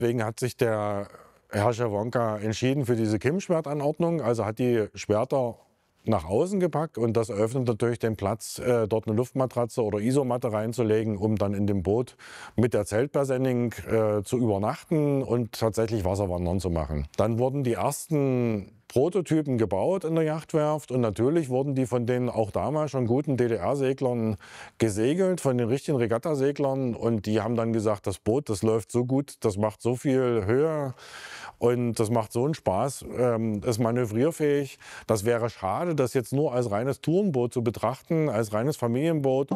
Deswegen hat sich der Herr Cerwonka entschieden für diese Kimm-Schwertanordnung, also hat die Schwerter nach außen gepackt und das eröffnet natürlich den Platz, dort eine Luftmatratze oder Isomatte reinzulegen, um dann in dem Boot mit der Zeltpersenning zu übernachten und tatsächlich Wasserwandern zu machen. Dann wurden die ersten Prototypen gebaut in der Yachtwerft und natürlich wurden die von den auch damals schon guten DDR-Seglern gesegelt, von den richtigen Regattaseglern, und die haben dann gesagt, das Boot, das läuft so gut, das macht so viel Höhe und das macht so einen Spaß, ist manövrierfähig. Das wäre schade, das jetzt nur als reines Tourenboot zu betrachten, als reines Familienboot.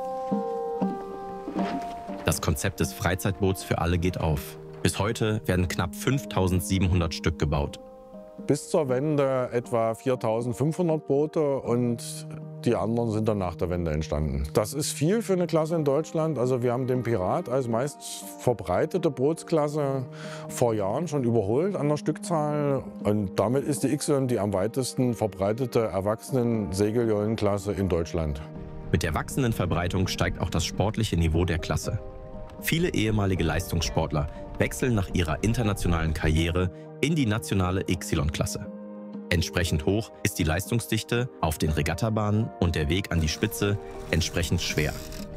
Das Konzept des Freizeitboots für alle geht auf. Bis heute werden knapp 5.700 Stück gebaut. Bis zur Wende etwa 4.500 Boote und die anderen sind dann nach der Wende entstanden. Das ist viel für eine Klasse in Deutschland. Also wir haben den Pirat als meist verbreitete Bootsklasse vor Jahren schon überholt an der Stückzahl. Und damit ist die Y die am weitesten verbreitete Erwachsenen-Segeljollenklasse in Deutschland. Mit der wachsenden Verbreitung steigt auch das sportliche Niveau der Klasse. Viele ehemalige Leistungssportler wechseln nach ihrer internationalen Karriere in die nationale Y-Klasse. Entsprechend hoch ist die Leistungsdichte auf den Regattabahnen und der Weg an die Spitze entsprechend schwer.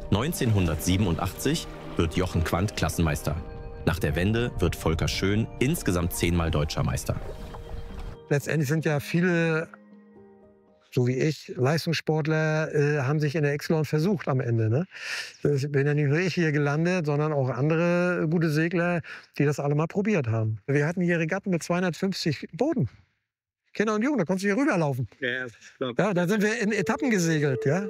1987 wird Jochen Quandt Klassenmeister. Nach der Wende wird Volker Schön insgesamt 10-mal Deutscher Meister. Letztendlich sind ja viele, so wie ich, Leistungssportler, haben sich in der Y versucht am Ende. Ne? Ich bin ja nicht nur ich hier gelandet, sondern auch andere gute Segler, die das alle mal probiert haben. Wir hatten hier Regatten mit 250 Booten. Kinder und Jungen, da konntest du hier rüberlaufen. Ja, da sind wir in Etappen gesegelt. Ja?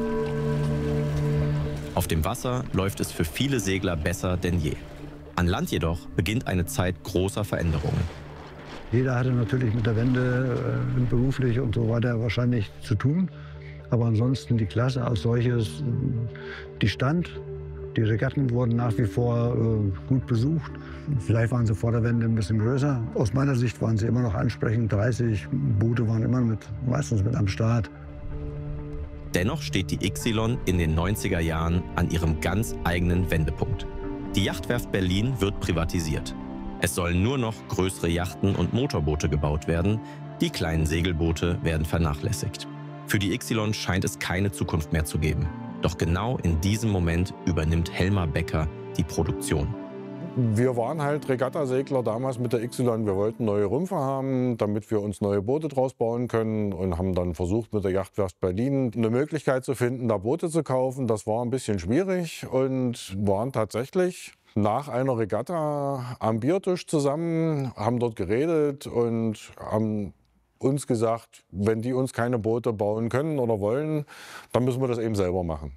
Auf dem Wasser läuft es für viele Segler besser denn je. An Land jedoch beginnt eine Zeit großer Veränderungen. Jeder hatte natürlich mit der Wende beruflich und so weiter wahrscheinlich zu tun. Aber ansonsten die Klasse als solches, die stand. Die Regatten wurden nach wie vor gut besucht. Vielleicht waren sie vor der Wende ein bisschen größer. Aus meiner Sicht waren sie immer noch ansprechend. 30 Boote waren immer meistens mit am Start. Dennoch steht die Y in den 90er Jahren an ihrem ganz eigenen Wendepunkt. Die Yachtwerft Berlin wird privatisiert. Es sollen nur noch größere Yachten und Motorboote gebaut werden. Die kleinen Segelboote werden vernachlässigt. Für die Y scheint es keine Zukunft mehr zu geben. Doch genau in diesem Moment übernimmt Helmar Becker die Produktion. Wir waren halt Regattasegler damals mit der Y. Wir wollten neue Rümpfe haben, damit wir uns neue Boote draus bauen können, und haben dann versucht, mit der Yachtwerft Berlin eine Möglichkeit zu finden, da Boote zu kaufen. Das war ein bisschen schwierig und waren tatsächlich nach einer Regatta am Biertisch zusammen, haben dort geredet und haben uns gesagt, wenn die uns keine Boote bauen können oder wollen, dann müssen wir das eben selber machen.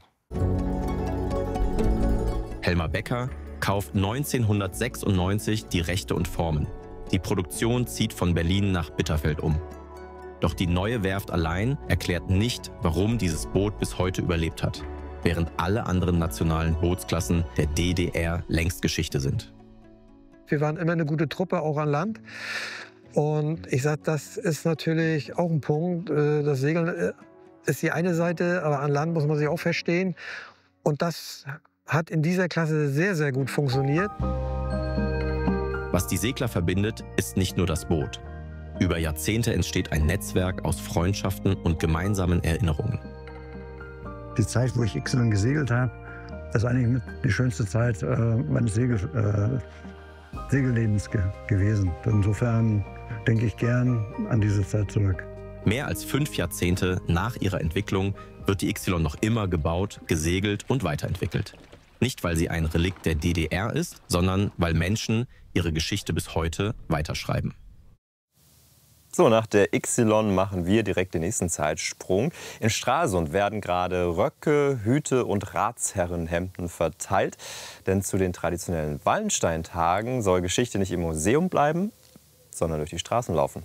Helmar Becker kauft 1996 die Rechte und Formen. Die Produktion zieht von Berlin nach Bitterfeld um. Doch die neue Werft allein erklärt nicht, warum dieses Boot bis heute überlebt hat, während alle anderen nationalen Bootsklassen der DDR längst Geschichte sind. Wir waren immer eine gute Truppe, auch an Land. Und ich sage, das ist natürlich auch ein Punkt. Das Segeln ist die eine Seite, aber an Land muss man sich auch verstehen. Und das hat in dieser Klasse sehr, sehr gut funktioniert. Was die Segler verbindet, ist nicht nur das Boot. Über Jahrzehnte entsteht ein Netzwerk aus Freundschaften und gemeinsamen Erinnerungen. Die Zeit, wo ich Y gesegelt habe, ist eigentlich mit die schönste Zeit meines Segellebens gewesen. Insofern denke ich gern an diese Zeit zurück. Mehr als 5 Jahrzehnte nach ihrer Entwicklung wird die Y noch immer gebaut, gesegelt und weiterentwickelt. Nicht, weil sie ein Relikt der DDR ist, sondern weil Menschen ihre Geschichte bis heute weiterschreiben. So, nach der Y machen wir direkt den nächsten Zeitsprung. In Stralsund werden gerade Röcke, Hüte und Ratsherrenhemden verteilt. Denn zu den traditionellen Wallensteintagen soll Geschichte nicht im Museum bleiben, sondern durch die Straßen laufen.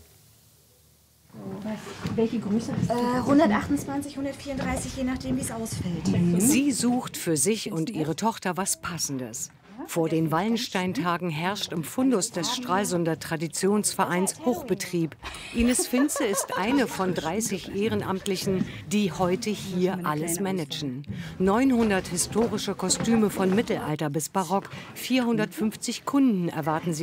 Welche Größe? 128, 134, je nachdem, wie es ausfällt. Sie sucht für sich und ihre Tochter was Passendes. Vor den Wallensteintagen herrscht im Fundus des Stralsunder Traditionsvereins Hochbetrieb. Ines Finze ist eine von 30 Ehrenamtlichen, die heute hier alles managen. 900 historische Kostüme von Mittelalter bis Barock, 450 Kunden erwarten sie